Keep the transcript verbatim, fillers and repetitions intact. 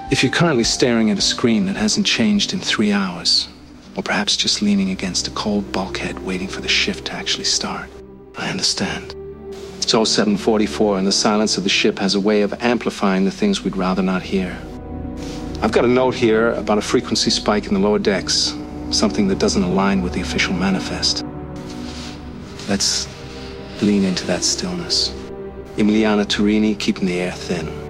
If you're currently staring at a screen that hasn't changed in three hours, or perhaps just leaning against a cold bulkhead waiting for the shift to actually start, I understand. It's oh seven forty-four, and the silence of the ship has a way of amplifying the things we'd rather not hear. I've got a note here about a frequency spike in the lower decks, something that doesn't align with the official manifest. Let's lean into that stillness. Emiliana Turini keeping the air thin.